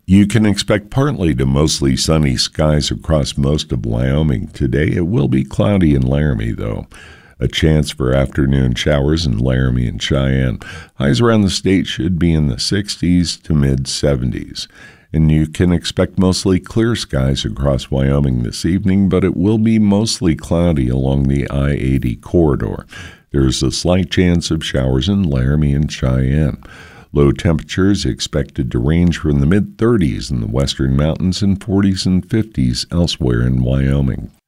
You can expect partly to mostly sunny skies across most of Wyoming today. It will be cloudy in Laramie, though. A chance for afternoon showers in Laramie and Cheyenne. Highs around the state should be in the 60s to mid-70s. And you can expect mostly clear skies across Wyoming this evening, but it will be mostly cloudy along the I-80 corridor. There's a slight chance of showers in Laramie and Cheyenne. Low temperatures expected to range from the mid-30s in the western mountains and 40s and 50s elsewhere in Wyoming.